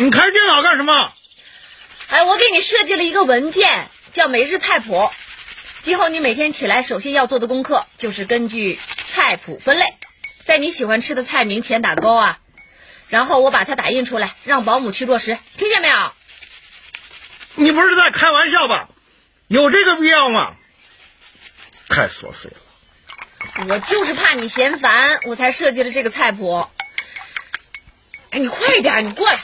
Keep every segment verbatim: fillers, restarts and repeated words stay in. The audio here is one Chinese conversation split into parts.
你开电脑干什么？ 哎，我给你设计了一个文件，叫每日菜谱。今后你每天起来首先要做的功课就是根据菜谱分类，在你喜欢吃的菜名前打勾啊。然后我把它打印出来，让保姆去落实，听见没有？ 你不是在开玩笑吧？有这个必要吗？太琐碎了。 我就是怕你嫌烦，我才设计了这个菜谱。哎，你快点，你过来。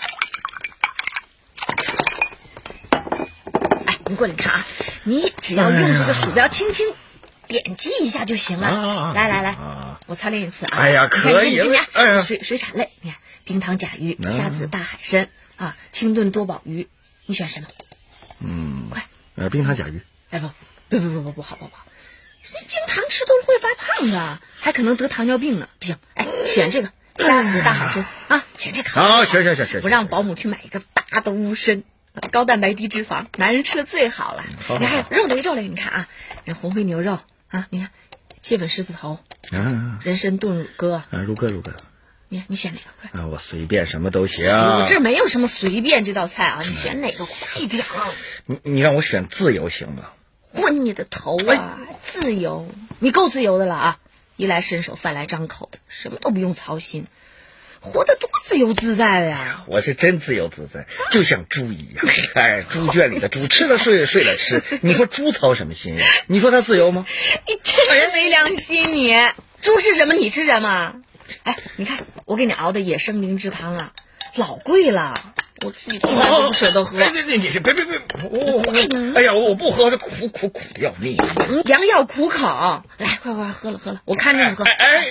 哎，你过来看啊，你只要用这个鼠标轻轻点击一下就行了。 啊、 来来来、 啊， 我操练一次啊！ 哎呀，可以了。 哎呀，水水产类，你看冰糖甲鱼、虾子、大海参啊，清炖多宝鱼，你选什么？ 嗯， 快。 呃，冰糖甲鱼。 哎不，不不不不不好不好，这冰糖吃多了会发胖的，还可能得糖尿病呢。不行，哎，选这个虾子、大海参啊，选这个。 好，选选选选。 我让保姆去买一个大的乌参，高蛋白低脂肪，男人吃的最好了。你还有肉类肉类，你看啊，红烩牛肉啊，你看蟹粉狮子头， 啊， 人参炖乳鸽， 啊，乳鸽乳鸽。 你你选哪个？快！ 啊，我随便什么都行。 我这没有什么随便这道菜啊，你选哪个快点儿。 你你让我选自由行吗？ 混你的头啊！哎、自由，你够自由的了啊！衣来伸手，饭来张口的，什么都不用操心，活得多自由自在的呀！ 我是真自由自在，就像猪一样。哎，猪圈里的猪，吃了睡，睡了吃。你说猪操什么心呀？你说它自由吗？ 你真是没良心你！你猪吃什么，你吃什么？哎，你看我给你熬的野生灵芝汤啊，老贵了，我自己从来都不舍得喝。 哎，你你别别别！我我哎呀，我不喝，这苦苦苦的要命。 嗯，良药苦口，来，快快喝了喝了，我看着你喝。 哎哎，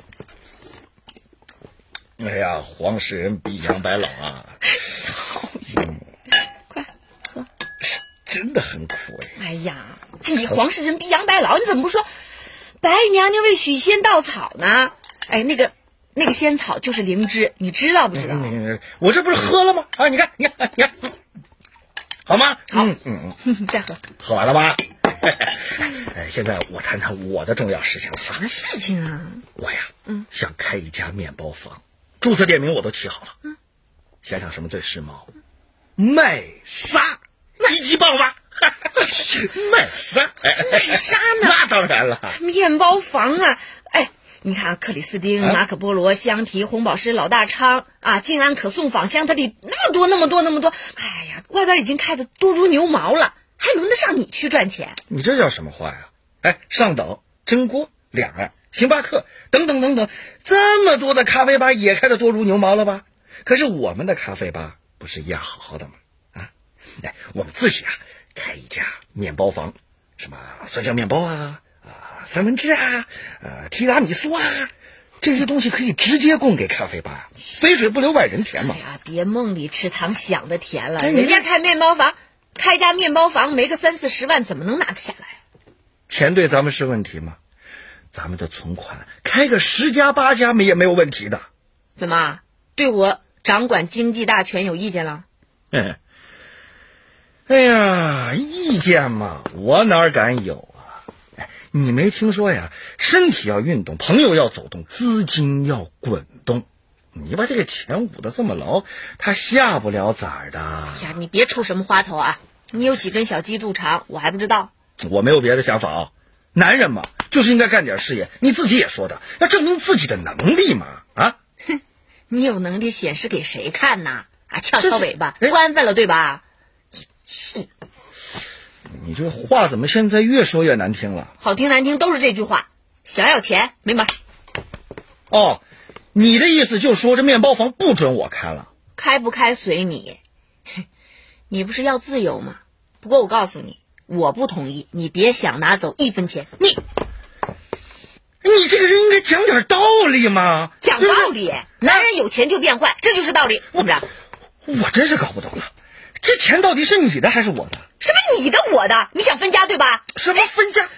哎呀，黄世仁比杨白老啊！ 讨厌，快喝。 真的很苦哎。 哎呀，你黄世仁比杨白老，你怎么不说白娘娘为许仙稻草呢？哎，那个那个仙草就是灵芝，你知道不知道？ 嗯、我这不是喝了吗？啊，你看，你看，你看，好吗？ 好， 嗯嗯嗯，再喝。 喝完了吧？哎，现在我谈谈我的重要事情了。 什么事情啊？ 我呀， 嗯， 想开一家面包房，注册店名我都起好了。 嗯， 想想什么最时髦？麦莎，一级棒吧？麦莎， 麦莎呢？ 那当然了， 面包房啊，哎。你看，克里斯汀、啊、马可波罗、香缇、红宝石、老大昌啊，静安可颂、仿香特利，那么多、那么多、那么多，哎呀，外边已经开的多如牛毛了，还轮得上你去赚钱？ 你这叫什么话呀？哎，上岛、真锅、两岸、星巴克等等等等，这么多的咖啡吧也开的多如牛毛了吧？可是我们的咖啡吧不是一样好好的吗？啊，哎，我们自己啊开一家面包房，什么酸酱面包啊。三文治啊，呃，提拉米苏啊，这些东西可以直接供给咖啡吧，肥水不流外人田嘛。 哎呀，别梦里吃糖想的甜了，哎、人家开面包房，开家面包房没个三四十万，怎么能拿得下来？ 钱对咱们是问题吗？咱们的存款开个十家八家没也没有问题的。 怎么对我掌管经济大权有意见了？ 嗯，哎呀，意见嘛，我哪敢有？你没听说呀？身体要运动，朋友要走动，资金要滚动。你把这个钱捂得这么牢，它下不了崽儿的。 呀，你别出什么花头啊！你有几根小鸡肚肠，我还不知道。 我没有别的想法啊，男人嘛，就是应该干点事业。你自己也说的，要证明自己的能力嘛。啊， 哼，你有能力显示给谁看呢？啊，翘翘尾巴，不安分了对吧？是。 你这话怎么现在越说越难听了？ 好听难听都是这句话。想要钱没门。 哦，你的意思就是说这面包房不准我开了？ 开不开随你。你不是要自由吗？不过我告诉你，我不同意，你别想拿走一分钱。 你，你这个人应该讲点道理嘛。 讲道理？男人有钱就变坏，这就是道理。怎么着？ 我真是搞不懂了。这钱到底是你的还是我的？ 什么你的我的？你想分家对吧？ 什么分家？你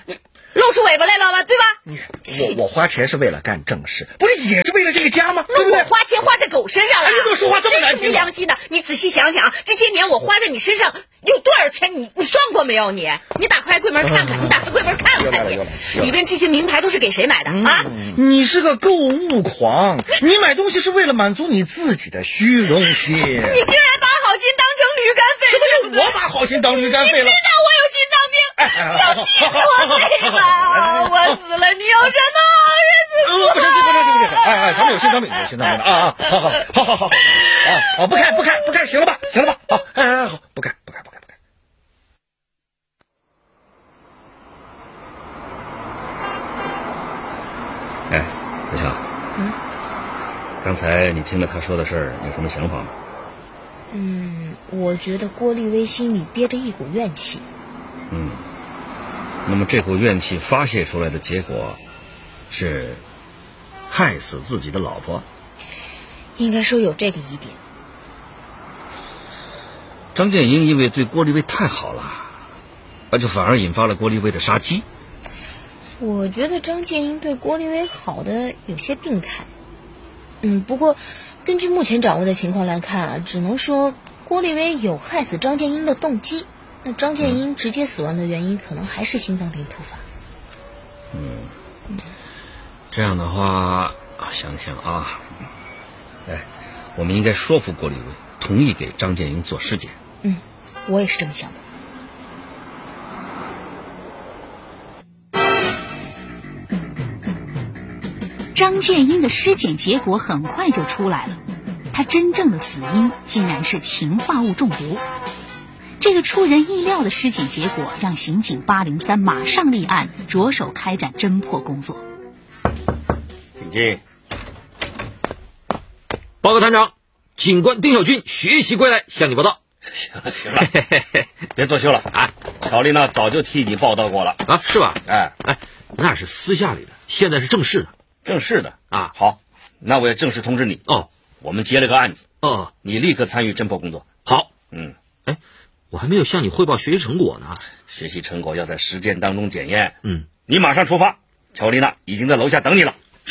露出尾巴来了吧，对吧？ 你我我花钱是为了干正事，不是也是为了这个家吗？对不对？ 那我花钱花在狗身上了， 哎，你怎么说话这么难听？ 真是没良心的！你仔细想想，这些年我花在你身上有多少钱？你你算过没有？你你打开柜门看看，你打开柜门看看你，里边这些名牌都是给谁买的啊？ 你是个购物狂，你买东西是为了满足你自己的虚荣心。你竟然把好心当成驴肝肺！ 这不是我把好心当驴肝肺了？ 你知道我有心脏病，要气死我死了！我死了，你有什么好日子过？ 不是不是不是不是，哎哎，咱们有心脏病，有心脏病的啊啊！好好好好好啊啊！不看不看不看，行了吧行了吧？好，哎哎好，不看不看不看不看。 哎，小强，嗯，刚才你听了他说的事儿，有什么想法吗？ 嗯，我觉得郭立威心里憋着一股怨气。 嗯，那么这股怨气发泄出来的结果是害死自己的老婆？ 应该说有这个疑点。 张建英因为对郭立威太好了，那就反而引发了郭立威的杀机。 我觉得张建英对郭立威好的有些病态。嗯，不过根据目前掌握的情况来看啊，只能说郭立威有害死张建英的动机。那张建英直接死亡的原因可能还是心脏病突发。 嗯，嗯这样的话，想想啊，哎，我们应该说服郭立威同意给张建英做尸检。 嗯，我也是这么想的。 张建英的尸检结果很快就出来了，他真正的死因竟然是氰化物中毒。这个出人意料的尸检结果让刑警八零三马上立案，着手开展侦破工作。 请进。报告团长，警官丁小军学习归来，向你报道。 行了行了，别作秀了啊！乔丽娜早就替你报道过了啊，是吧？ 哎哎，那是私下里的，现在是正式的。 正式的啊， 好，那我也正式通知你哦， 我们接了个案子哦， 你立刻参与侦破工作。 好， 嗯， 哎，我还没有向你汇报学习成果呢。 学习成果要在实践当中检验。 嗯， 你马上出发，乔丽娜已经在楼下等你了。 是。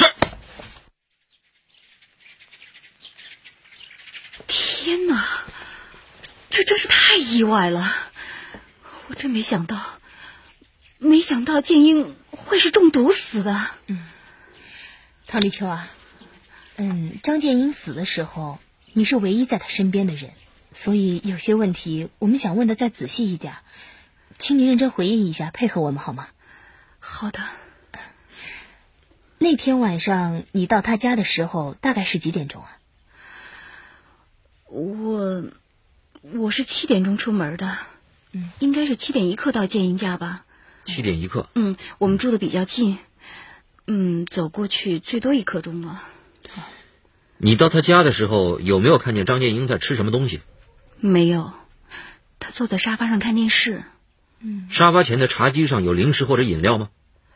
天哪，这真是太意外了！我真没想到，没想到建英会是中毒死的。 嗯，陶立秋啊，嗯，张建英死的时候，你是唯一在他身边的人，所以有些问题我们想问的再仔细一点，请你认真回忆一下，配合我们好吗？ 好的。 那天晚上你到他家的时候，大概是几点钟啊？ 我我是七点钟出门的，嗯，应该是七点一刻到建英家吧。 七点一刻。 嗯，我们住的比较近，嗯，走过去最多一刻钟了。 你到他家的时候，有没有看见张建英在吃什么东西？ 没有，他坐在沙发上看电视。 嗯， 沙发前的茶几上有零食或者饮料吗？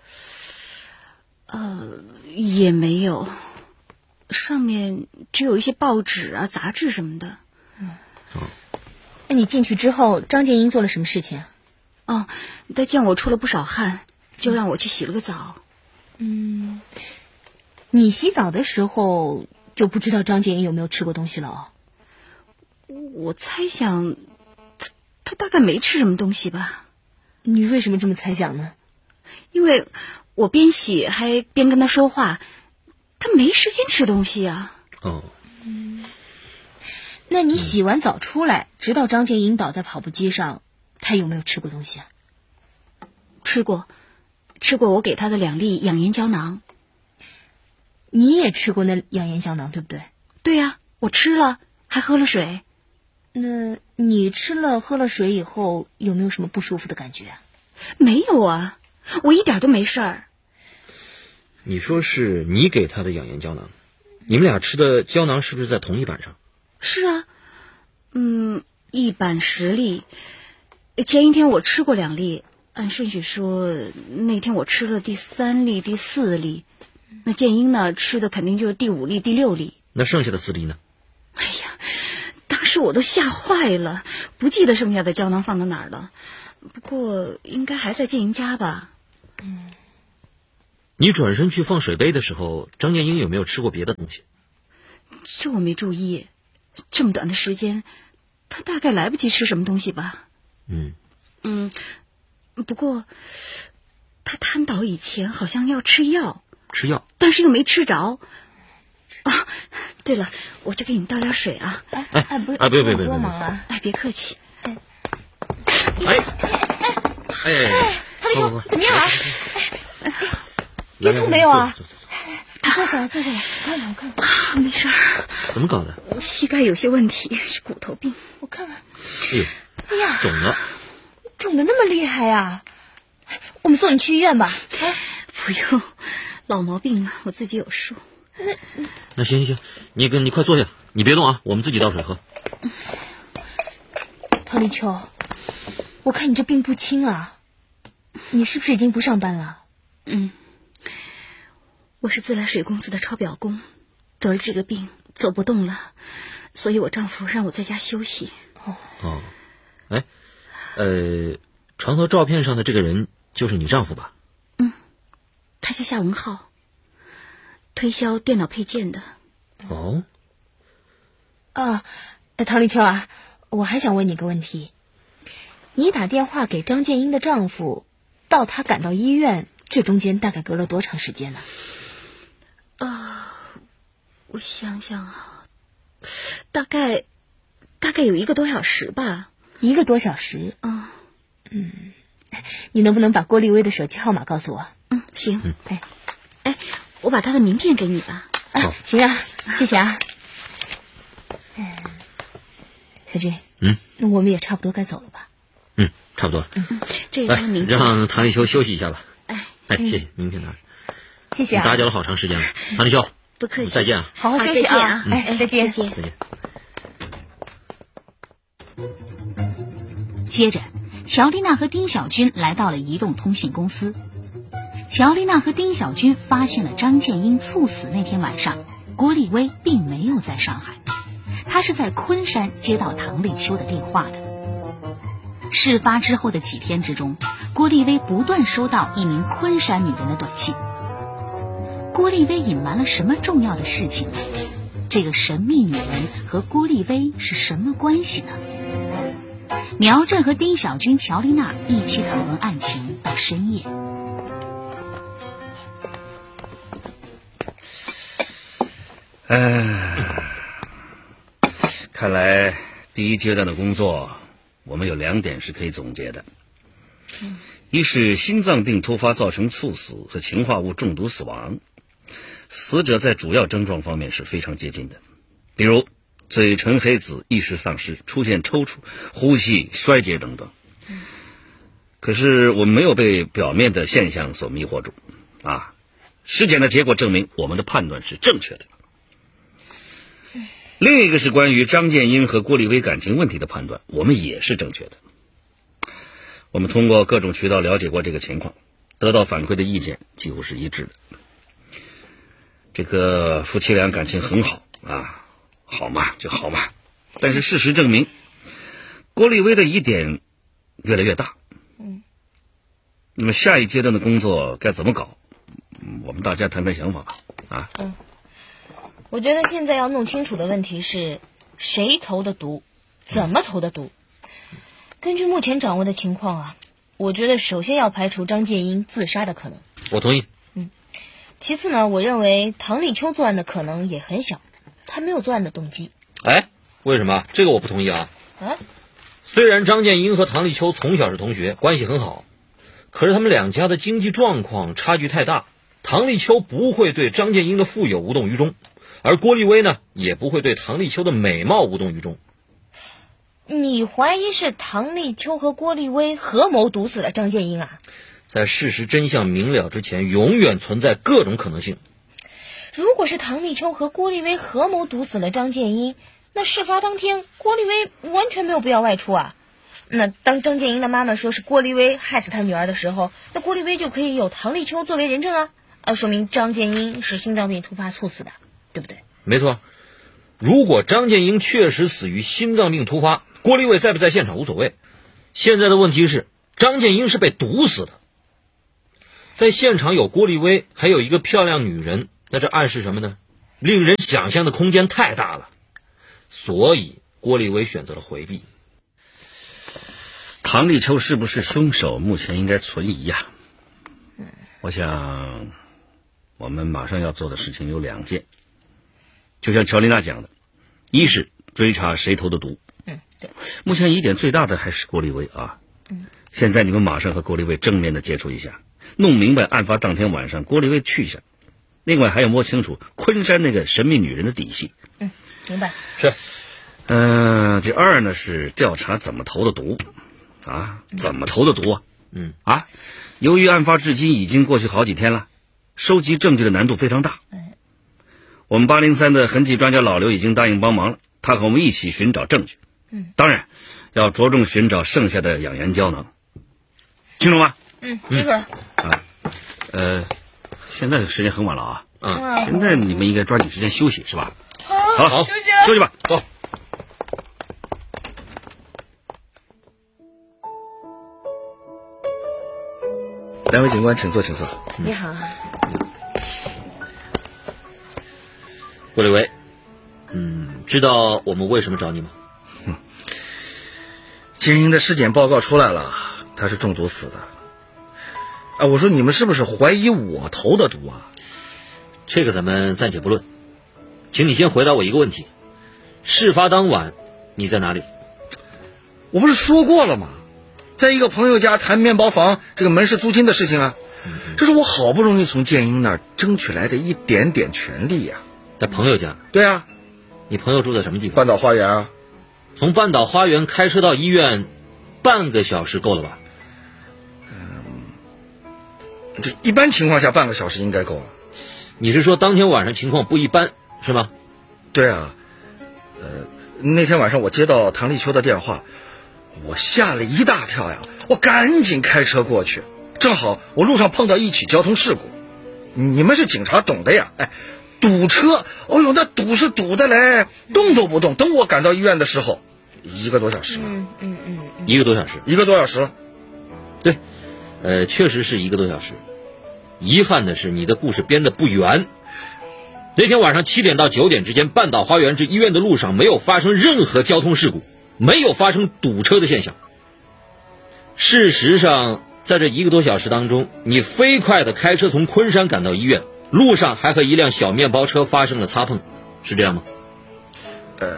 呃，也没有。上面只有一些报纸啊、杂志什么的。 嗯，哦，那你进去之后，张建英做了什么事情啊？ 哦，他见我出了不少汗，就让我去洗了个澡。 嗯，你洗澡的时候就不知道张建英有没有吃过东西了哦？ 我猜想，他他大概没吃什么东西吧。 你为什么这么猜想呢？ 因为我边洗还边跟他说话。他没时间吃东西啊。 哦， 嗯，那你洗完澡出来，嗯，直到张建英倒在跑步机上，他有没有吃过东西啊？ 吃过，吃过我给他的两粒养颜胶囊。 你也吃过那养颜胶囊对不对？ 对呀，我吃了，还喝了水。 那你吃了喝了水以后，有没有什么不舒服的感觉啊？ 没有啊，我一点都没事儿。 你说是你给他的养颜胶囊，你们俩吃的胶囊是不是在同一板上？ 是啊，嗯，一板十粒。前一天我吃过两粒，按顺序说，那天我吃了第三粒、第四粒，那建英呢吃的肯定就是第五粒、第六粒。 那剩下的四粒呢？ 哎呀，当时我都吓坏了，不记得剩下的胶囊放到哪儿了。不过应该还在建英家吧。 嗯。 你转身去放水杯的时候，张建英有没有吃过别的东西？ 这我没注意，这么短的时间，他大概来不及吃什么东西吧。 嗯嗯，不过他瘫倒以前好像要吃药， 吃药， 但是又没吃着。啊，对了，我去给你们倒点水啊。 哎哎，不哎，别别别别忙了。 哎，别客气。 哎哎哎， 唐立秋，怎么样啊？哎， 来晕吐没有啊？ 坐坐坐你坐下来，坐下来，我看看，我看看。 啊，没事儿。 怎么搞的？ 膝盖有些问题，是骨头病。 我看看。 哎呦， 哎呀， 肿了， 肿得那么厉害啊！我们送你去医院吧。啊， 不用，老毛病了，我自己有数。 那行行行，你跟你快坐下，你别动啊，我们自己倒水喝。 唐立秋，我看你这病不轻啊，你是不是已经不上班了？ 嗯，我是自来水公司的抄表工，得了这个病，走不动了，所以我丈夫让我在家休息。 哦哦，哎，呃，床头照片上的这个人就是你丈夫吧？ 嗯，他叫夏文浩，推销电脑配件的。 哦， 啊，唐立秋啊，我还想问你个问题，你打电话给张建英的丈夫，到他赶到医院，这中间大概隔了多长时间呢？ 啊、呃，我想想啊，大概大概有一个多小时吧。 一个多小时？ 嗯嗯，你能不能把郭丽薇的手机号码告诉我？ 嗯，行。 嗯，哎， 哎，我把她的名片给你吧。 啊，行啊，谢谢啊。嗯，小军， 嗯， 那我们也差不多该走了吧？ 嗯，差不多了。 嗯，这是来他的名片。 让唐立秋休息一下吧。 哎哎，谢谢，名片拿着。 谢谢啊。 打搅了好长时间了，唐立秋， 不客气， 再见啊。 好好休息啊。 哎， 哎，再见， 再见。 再见。 接着，乔丽娜和丁小军来到了移动通信公司。乔丽娜和丁小军发现了张建英猝死那天晚上，郭丽薇并没有在上海，她是在昆山接到唐立秋的电话的。事发之后的几天之中，郭丽薇不断收到一名昆山女人的短信。郭丽薇隐瞒了什么重要的事情呢？这个神秘女人和郭丽薇是什么关系呢？苗震和丁小军、乔丽娜一起讨论案情到深夜。 哎，看来第一阶段的工作，我们有两点是可以总结的。 嗯， 一是心脏病突发造成猝死和氰化物中毒死亡，死者在主要症状方面是非常接近的，比如嘴唇黑紫、意识丧失、出现抽搐、呼吸衰竭等等。可是我们没有被表面的现象所迷惑住啊！尸检的结果证明我们的判断是正确的。另一个是关于张建英和郭丽薇感情问题的判断，我们也是正确的。我们通过各种渠道了解过这个情况，得到反馈的意见几乎是一致的。这个夫妻俩感情很好啊，好嘛就好嘛。但是事实证明，郭丽薇的疑点越来越大。 嗯， 那么下一阶段的工作该怎么搞？我们大家谈谈想法吧。啊， 嗯，我觉得现在要弄清楚的问题是谁投的毒，怎么投的毒。根据目前掌握的情况啊，我觉得首先要排除张建英自杀的可能。 我同意。 嗯，其次呢，我认为唐立秋作案的可能也很小，他没有作案的动机。 哎，为什么？这个我不同意啊。 啊？ 虽然张建英和唐立秋从小是同学，关系很好，可是他们两家的经济状况差距太大，唐立秋不会对张建英的富有无动于衷，而郭丽薇呢，也不会对唐立秋的美貌无动于衷。 你怀疑是唐立秋和郭丽薇合谋毒死了张建英啊？ 在事实真相明了之前，永远存在各种可能性。 如果是唐立秋和郭丽薇合谋毒死了张建英，那事发当天郭丽薇完全没有必要外出啊。那当张建英的妈妈说是郭丽薇害死他女儿的时候，那郭丽薇就可以有唐立秋作为人证啊，啊，说明张建英是心脏病突发猝死的，对不对？ 没错，如果张建英确实死于心脏病突发，郭丽薇在不在现场无所谓。现在的问题是，张建英是被毒死的。 在现场有郭丽薇，还有一个漂亮女人，那这暗示什么呢？令人想象的空间太大了，所以郭丽薇选择了回避。 唐立秋是不是凶手，目前应该存疑呀、啊。我想我们马上要做的事情有两件，就像乔丽娜讲的，一是追查谁投的毒。 嗯，对。 目前疑点最大的还是郭丽薇啊。 嗯。 现在你们马上和郭丽薇正面的接触一下，弄明白案发当天晚上郭丽薇去向。另外还要摸清楚昆山那个神秘女人的底细。 嗯，明白。 是。 嗯、呃，第二呢是调查怎么投的毒。啊，怎么投的毒啊？ 嗯啊，由于案发至今已经过去好几天了，收集证据的难度非常大。 哎， 我们八零三的痕迹专家老刘已经答应帮忙了，他和我们一起寻找证据。 嗯， 当然要着重寻找剩下的养颜胶囊，清楚吗？ 嗯，清楚了。 啊，呃，现在时间很晚了啊， 嗯， 现在你们应该抓紧时间休息，是吧？ 好， 好， 休息了， 休息吧， 走。 两位警官，请坐，请坐。 你好。 郭丽薇，嗯，知道我们为什么找你吗？ 嗯，建英的尸检报告出来了，他是中毒死的。啊，我说你们是不是怀疑我投的毒啊？ 这个咱们暂且不论，请你先回答我一个问题：事发当晚你在哪里？ 我不是说过了吗？在一个朋友家谈面包房这个门市租金的事情啊，这是我好不容易从建英那儿争取来的一点点权利呀、 啊。在朋友家？ 对啊。 你朋友住在什么地方？ 半岛花园啊。 从半岛花园开车到医院，半个小时够了吧？ 嗯，这一般情况下半个小时应该够了。 你是说当天晚上情况不一般是吗？ 对啊。呃，那天晚上我接到唐立秋的电话。我吓了一大跳呀！我赶紧开车过去，正好我路上碰到一起交通事故。你们是警察，懂的呀。哎，堵车，哦呦，那堵是堵的嘞，动都不动。等我赶到医院的时候，一个多小时了。 嗯嗯嗯， 一个多小时， 一个多小时了。 对，呃，确实是一个多小时。遗憾的是，你的故事编得不圆。那天晚上七点到九点之间，半岛花园至医院的路上没有发生任何交通事故。没有发生堵车的现象。事实上，在这一个多小时当中，你飞快地开车从昆山赶到医院，路上还和一辆小面包车发生了擦碰，是这样吗？ 呃，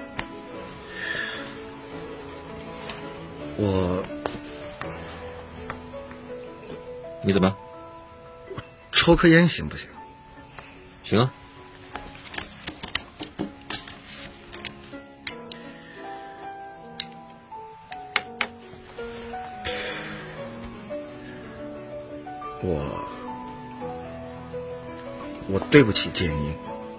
我， 你怎么？ 抽颗烟行不行？ 行啊。 我我对不起建英，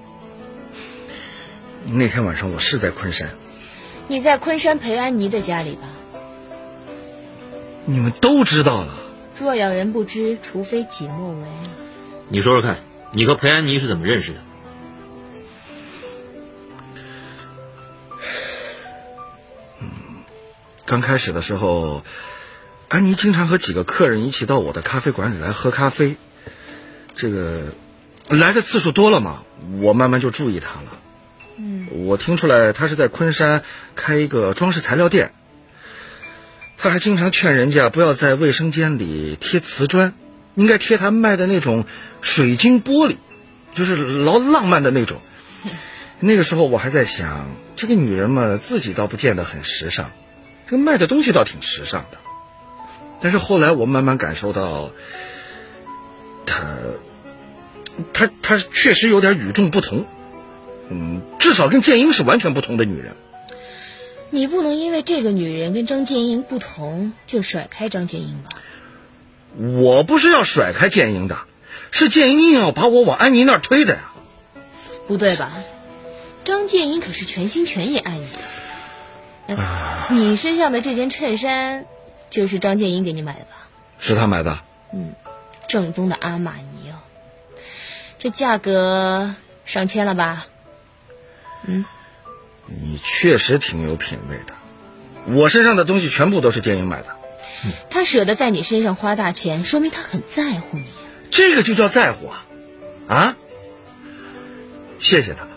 那天晚上我是在昆山。 你在昆山裴安妮的家里吧？ 你们都知道了。 若要人不知，除非己莫为。 你说说看，你和裴安妮是怎么认识的？ 嗯，刚开始的时候，安妮经常和几个客人一起到我的咖啡馆里来喝咖啡，这个来的次数多了嘛，我慢慢就注意她了。 嗯， 我听出来她是在昆山开一个装饰材料店，她还经常劝人家不要在卫生间里贴瓷砖，应该贴她卖的那种水晶玻璃，就是老浪漫的那种。那个时候我还在想，这个女人嘛，自己倒不见得很时尚，这个卖的东西倒挺时尚的。但是后来我慢慢感受到，她，她，她确实有点与众不同，嗯，至少跟建英是完全不同的女人。 你不能因为这个女人跟张建英不同，就甩开张建英吧？ 我不是要甩开建英的，是建英硬要把我往安妮那儿推的呀。 不对吧？张建英可是全心全意爱你的。哎，你身上的这件衬衫就是张建英给你买的吧？ 是他买的。 嗯，正宗的阿玛尼哦，这价格上千了吧？嗯， 你确实挺有品味的。我身上的东西全部都是建英买的。 他舍得在你身上花大钱，说明他很在乎你。 这个就叫在乎啊！啊，谢谢他。